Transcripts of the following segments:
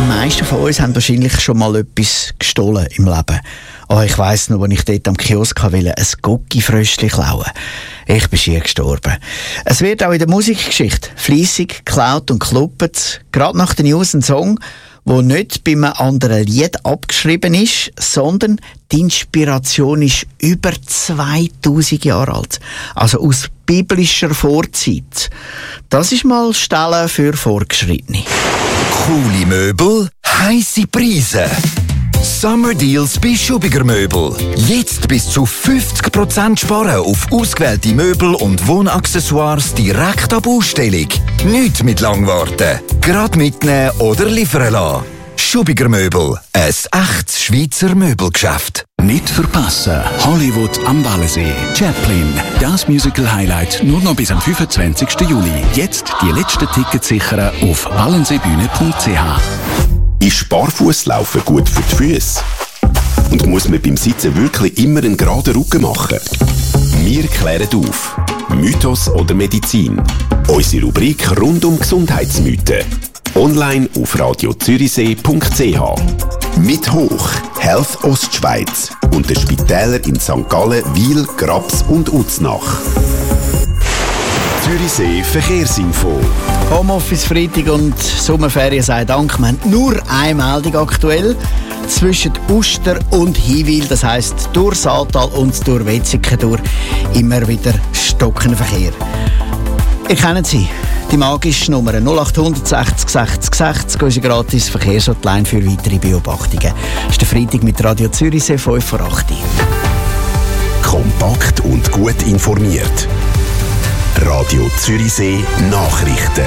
meisten von uns haben wahrscheinlich schon mal etwas gestohlen im Leben. Oh, ich weiss noch, als ich dort am Kiosk wollte, ein Gucci-Fröschchen klauen. Ich bin schier gestorben. Es wird auch in der Musikgeschichte fleissig geklaut und gekloppt. Gerade nach den News ein Song, der nicht bei einem anderen Lied abgeschrieben ist, sondern die Inspiration ist über 2000 Jahre alt. Also aus biblischer Vorzeit. Das ist mal Stellen für Vorgeschrittene. Coole Möbel, heisse Preise. Summer Deals bei Schubiger Möbel. Jetzt bis zu 50% sparen auf ausgewählte Möbel und Wohnaccessoires direkt ab Ausstellung. Nicht mit lang warten. Gerade mitnehmen oder liefern lassen. Schubiger Möbel. Ein echtes Schweizer Möbelgeschäft. Nicht verpassen. Hollywood am Wallensee. Chaplin. Das Musical-Highlight nur noch bis am 25. Juli. Jetzt die letzten Tickets sichern auf wallenseebühne.ch. Ist Barfußlaufen gut für die Füße? Und muss man beim Sitzen wirklich immer einen geraden Rücken machen? Wir klären auf. Mythos oder Medizin? Unsere Rubrik rund um Gesundheitsmythen. Online auf radiozürichsee.ch. Mit Hoch, Health Ostschweiz und den Spitälern in St. Gallen, Wil, Graps und Uznach. Zürichsee Verkehrsinfo. Homeoffice Freitag und Sommerferien sei Dank. Wir haben nur eine Meldung aktuell. Zwischen Uster und Hiwil, das heisst durch Saaltal und durch Wetzikon durch, immer wieder stockender Verkehr. Ihr kennt sie, die magische Nummer 0800 60 60 60, unsere gratis Verkehrshotline für weitere Beobachtungen. Das ist der Freitag mit Radio Zürichsee 5 vor 8 Uhr. Kompakt und gut informiert. Radio Zürichsee Nachrichten.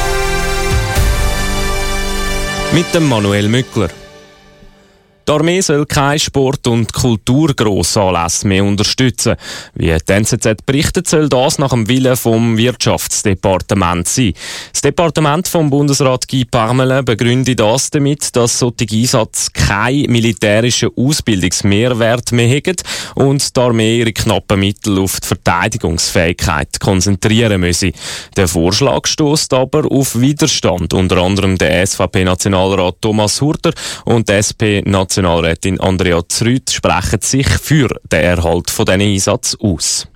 Mit dem Manuel Mückler. Die Armee soll keine Sport- und Kulturgrossanlässe mehr unterstützen. Wie die NZZ berichtet, soll das nach dem Willen vom Wirtschaftsdepartement sein. Das Departement vom Bundesrat Guy Parmelin begründet das damit, dass solche Einsätze keinen militärischen Ausbildungsmehrwert mehr haben und die Armee ihre knappen Mittel auf die Verteidigungsfähigkeit konzentrieren müsse. Der Vorschlag stösst aber auf Widerstand. Unter anderem der SVP-Nationalrat Thomas Hurter und der SP-Nationalrätin Andrea Zrüth sprechen sich für den Erhalt von diesen Einsatz aus.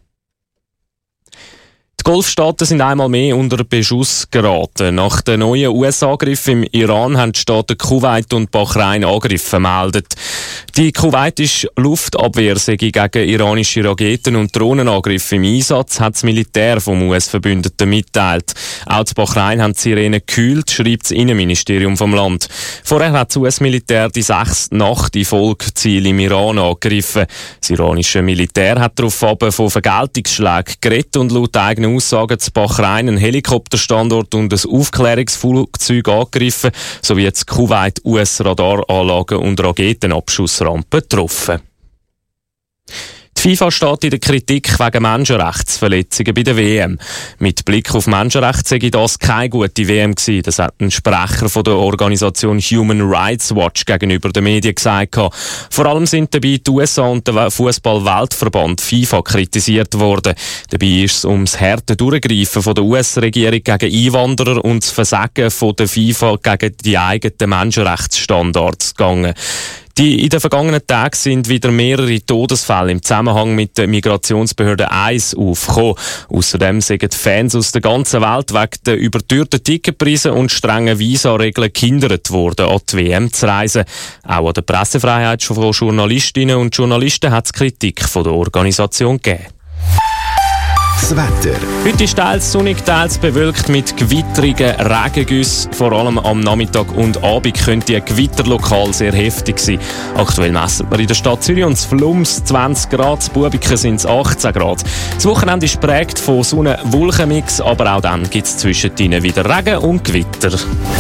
Die Golfstaaten sind einmal mehr unter Beschuss geraten. Nach den neuen US-Angriffen im Iran haben die Staaten Kuwait und Bahrain Angriffe gemeldet. Die kuwaitische Luftabwehr sei gegen iranische Raketen- und Drohnenangriffe im Einsatz, hat das Militär vom US-Verbündeten mitteilt. Auch die Bahrain haben die Sirene gekühlt, schreibt das Innenministerium vom Land. Vorher hat das US-Militär die 6 Nacht in Folge Ziele im Iran angegriffen. Das iranische Militär hat darauf aber von Vergeltungsschlägen geredet und laut eigenen Aussagen zu Bahrain einen Helikopterstandort und ein Aufklärungsflugzeug angegriffen, sowie jetzt Kuwait US-Radaranlagen und Raketenabschussrampen getroffen. Die FIFA steht in der Kritik wegen Menschenrechtsverletzungen bei der WM. Mit Blick auf Menschenrechte sei das keine gute WM gewesen. Das hat ein Sprecher von der Organisation Human Rights Watch gegenüber den Medien gesagt. Vor allem sind dabei die USA und der Fußball-Weltverband FIFA kritisiert worden. Dabei ist es ums harte Durchgreifen von der US-Regierung gegen Einwanderer und das Versagen von der FIFA gegen die eigenen Menschenrechtsstandards gegangen. In den vergangenen Tagen sind wieder mehrere Todesfälle im Zusammenhang mit der Migrationsbehörde ICE aufgekommen. Außerdem sind Fans aus der ganzen Welt wegen der überteuerten Ticketpreise und strengen Visa-Regeln gehindert worden, an die WM zu reisen. Auch an der Pressefreiheit von Journalistinnen und Journalisten hat es Kritik von der Organisation gegeben. Das Wetter. Heute ist teils sonnig, teils bewölkt mit gewitterigen Regengüssen. Vor allem am Nachmittag und Abend könnte ein Gewitter lokal sehr heftig sein. Aktuell messen wir in der Stadt Zürich und in Flums 20 Grad, in Bubiken sind es 18 Grad. Das Wochenende ist geprägt von Sonne-Wolkenmix, aber auch dann gibt es zwischendrin wieder Regen und Gewitter.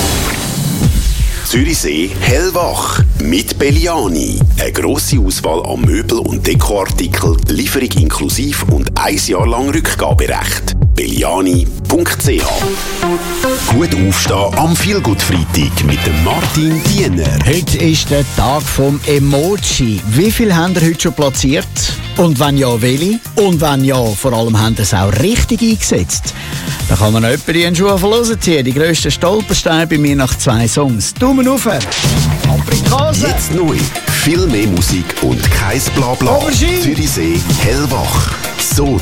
Zürichsee hellwach mit Belliani. Eine grosse Auswahl an Möbel- und Dekoartikeln, Lieferung inklusiv und 1 Jahr lang Rückgaberecht. belliani.ch. Gut aufstehen am Feelgood-Freitag mit dem Martin Diener. Heute ist der Tag vom Emoji. Wie viel habt ihr heute schon platziert? Und wenn ja, welche? Und wenn ja, vor allem habt ihr es auch richtig eingesetzt? Da kann man jemanden in den Schuh verlosen ziehen. Die grössten Stolpersteine bei mir nach 2 Songs. Du Daumen rauf. Aprikose. Jetzt neu. Viel mehr Musik und kein Blabla. Aubergine. Zürichsee hellwach. So